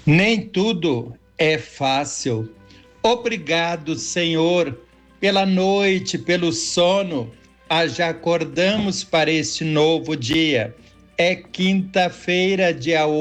Nem tudo é fácil. Obrigado, Senhor, pela noite, pelo sono. Já acordamos para este novo dia. É quinta-feira, dia